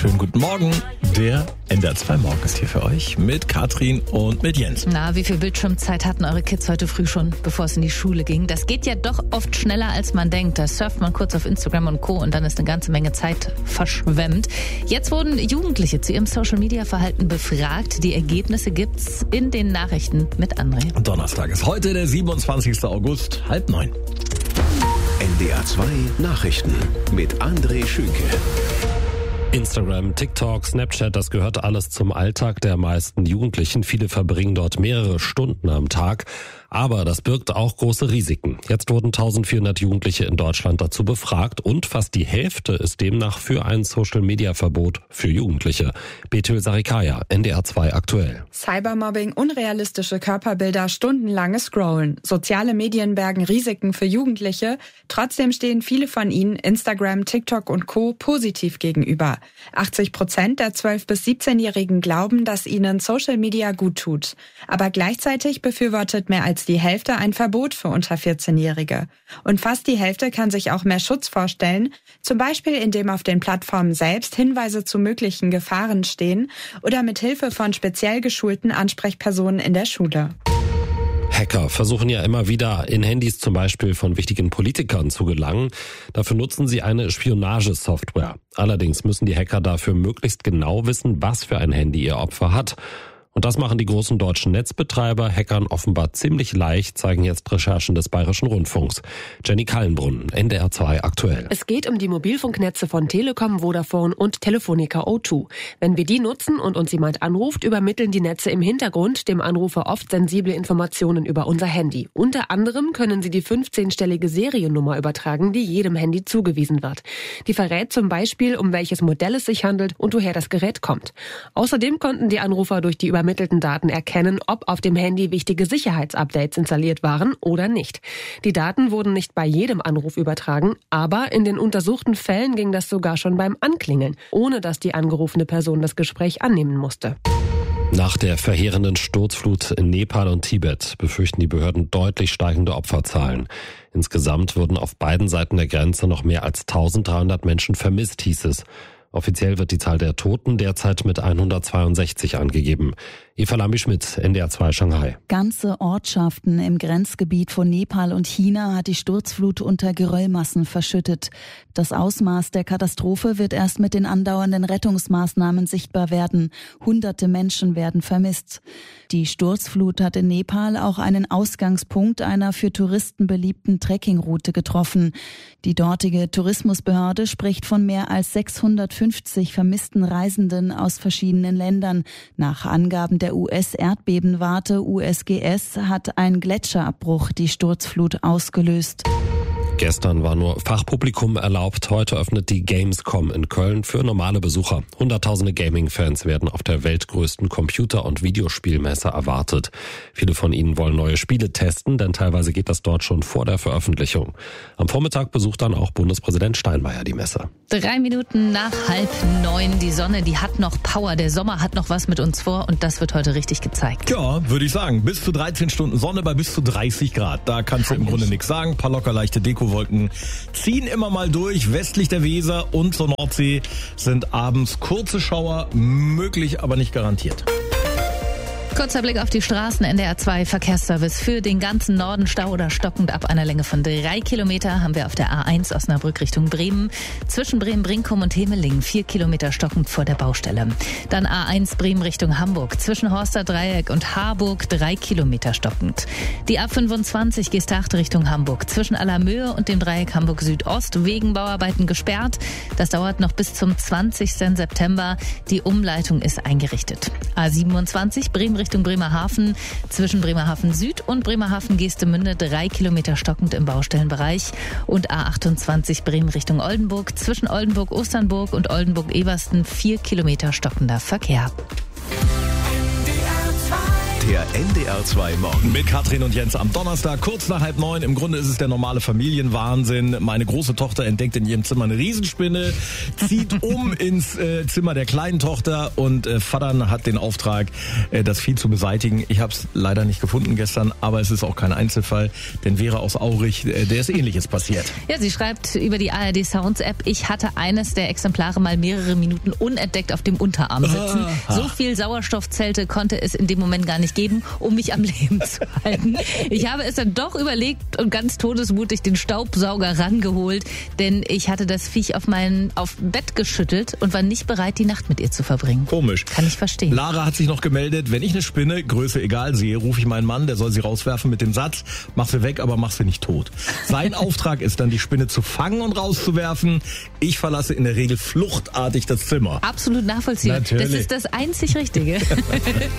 Schönen guten Morgen, der NDR 2 Morgen ist hier für euch mit Katrin und mit Jens. Na, wie viel Bildschirmzeit hatten eure Kids heute früh schon, bevor es in die Schule ging? Das geht ja doch oft schneller, als man denkt. Da surft man kurz auf Instagram und Co. und dann ist eine ganze Menge Zeit verschwemmt. Jetzt wurden Jugendliche zu ihrem Social-Media-Verhalten befragt. Die Ergebnisse gibt's in den Nachrichten mit André. Donnerstag ist heute der 27. August, 8:30. NDR 2 Nachrichten mit André Schünke. Instagram, TikTok, Snapchat, das gehört alles zum Alltag der meisten Jugendlichen. Viele verbringen dort mehrere Stunden am Tag. Aber das birgt auch große Risiken. Jetzt wurden 1400 Jugendliche in Deutschland dazu befragt und fast die Hälfte ist demnach für ein Social-Media-Verbot für Jugendliche. Betül Sarikaya, NDR 2 aktuell. Cybermobbing, unrealistische Körperbilder, stundenlanges Scrollen. Soziale Medien bergen Risiken für Jugendliche. Trotzdem stehen viele von ihnen Instagram, TikTok und Co. positiv gegenüber. 80% der 12- bis 17-Jährigen glauben, dass ihnen Social Media gut tut. Aber gleichzeitig befürwortet mehr als die Hälfte ein Verbot für unter 14-Jährige. Und fast die Hälfte kann sich auch mehr Schutz vorstellen, zum Beispiel indem auf den Plattformen selbst Hinweise zu möglichen Gefahren stehen oder mit Hilfe von speziell geschulten Ansprechpersonen in der Schule. Hacker versuchen ja immer wieder in Handys zum Beispiel von wichtigen Politikern zu gelangen. Dafür nutzen sie eine Spionagesoftware. Allerdings müssen die Hacker dafür möglichst genau wissen, was für ein Handy ihr Opfer hat. Und das machen die großen deutschen Netzbetreiber Hackern offenbar ziemlich leicht, zeigen jetzt Recherchen des Bayerischen Rundfunks. Jenny Kallenbrunn, NDR 2 aktuell. Es geht um die Mobilfunknetze von Telekom, Vodafone und Telefonica O2. Wenn wir die nutzen und uns jemand anruft, übermitteln die Netze im Hintergrund dem Anrufer oft sensible Informationen über unser Handy. Unter anderem können sie die 15-stellige Seriennummer übertragen, die jedem Handy zugewiesen wird. Die verrät zum Beispiel, um welches Modell es sich handelt und woher das Gerät kommt. Außerdem konnten die Anrufer durch die übermittelten Daten erkennen, ob auf dem Handy wichtige Sicherheitsupdates installiert waren oder nicht. Die Daten wurden nicht bei jedem Anruf übertragen, aber in den untersuchten Fällen ging das sogar schon beim Anklingeln, ohne dass die angerufene Person das Gespräch annehmen musste. Nach der verheerenden Sturzflut in Nepal und Tibet befürchten die Behörden deutlich steigende Opferzahlen. Insgesamt wurden auf beiden Seiten der Grenze noch mehr als 1300 Menschen vermisst, hieß es. Offiziell wird die Zahl der Toten derzeit mit 162 angegeben. Eva Lambi-Schmidt, NDR 2 Shanghai. Ganze Ortschaften im Grenzgebiet von Nepal und China hat die Sturzflut unter Geröllmassen verschüttet. Das Ausmaß der Katastrophe wird erst mit den andauernden Rettungsmaßnahmen sichtbar werden. Hunderte Menschen werden vermisst. Die Sturzflut hat in Nepal auch einen Ausgangspunkt einer für Touristen beliebten Trekkingroute getroffen. Die dortige Tourismusbehörde spricht von mehr als 650 vermissten Reisenden aus verschiedenen Ländern. Nach Angaben der US-Erdbebenwarte USGS hat ein Gletscherabbruch die Sturzflut ausgelöst. Gestern war nur Fachpublikum erlaubt. Heute öffnet die Gamescom in Köln für normale Besucher. Hunderttausende Gaming-Fans werden auf der weltgrößten Computer- und Videospielmesse erwartet. Viele von ihnen wollen neue Spiele testen, denn teilweise geht das dort schon vor der Veröffentlichung. Am Vormittag besucht dann auch Bundespräsident Steinmeier die Messe. 3 Minuten nach 8:30. Die Sonne, die hat noch Power. Der Sommer hat noch was mit uns vor und das wird heute richtig gezeigt. Ja, würde ich sagen. Bis zu 13 Stunden Sonne bei bis zu 30 Grad. Da kannst du im Grunde nichts sagen. Ein paar locker leichte Dekowolken ziehen immer mal durch. Westlich der Weser und zur Nordsee sind abends kurze Schauer möglich, aber nicht garantiert. Kurzer Blick auf die Straßen. NDR 2 Verkehrsservice für den ganzen Norden. Stau oder stockend ab einer Länge von 3 Kilometer haben wir auf der A1 Osnabrück Richtung Bremen. Zwischen Bremen-Brinkum und Hemeling 4 Kilometer stockend vor der Baustelle. Dann A1 Bremen Richtung Hamburg. Zwischen Horster Dreieck und Harburg 3 Kilometer stockend. Die A25 Gestacht Richtung Hamburg. Zwischen Allermöhe und dem Dreieck Hamburg Südost wegen Bauarbeiten gesperrt. Das dauert noch bis zum 20. September. Die Umleitung ist eingerichtet. A27 Bremen Richtung Bremerhaven, zwischen Bremerhaven Süd und Bremerhaven Geestemünde 3 Kilometer stockend im Baustellenbereich und A28 Bremen Richtung Oldenburg, zwischen Oldenburg-Osternburg und Oldenburg-Eversten 4 Kilometer stockender Verkehr. NDR 2 Der NDR2 Morgen. Mit Katrin und Jens am Donnerstag, kurz nach 8:30. Im Grunde ist es der normale Familienwahnsinn. Meine große Tochter entdeckt in ihrem Zimmer eine Riesenspinne, zieht ins Zimmer der kleinen Tochter und Vater hat den Auftrag, das Vieh zu beseitigen. Ich habe es leider nicht gefunden gestern, aber es ist auch kein Einzelfall, denn Vera aus Aurich, der ist Ähnliches passiert. Ja, sie schreibt über die ARD Sounds App, ich hatte eines der Exemplare mal mehrere Minuten unentdeckt auf dem Unterarm sitzen. So viel Sauerstoffzelte konnte es in dem Moment gar nicht geben, um mich am Leben zu halten. Ich habe es dann doch überlegt und ganz todesmutig den Staubsauger rangeholt, denn ich hatte das Viech auf Bett geschüttelt und war nicht bereit, die Nacht mit ihr zu verbringen. Komisch. Kann ich verstehen. Lara hat sich noch gemeldet, wenn ich eine Spinne, Größe egal, sehe, rufe ich meinen Mann, der soll sie rauswerfen mit dem Satz, mach sie weg, aber mach sie nicht tot. Sein Auftrag ist dann, die Spinne zu fangen und rauszuwerfen. Ich verlasse in der Regel fluchtartig das Zimmer. Absolut nachvollziehbar. Natürlich. Das ist das einzig Richtige.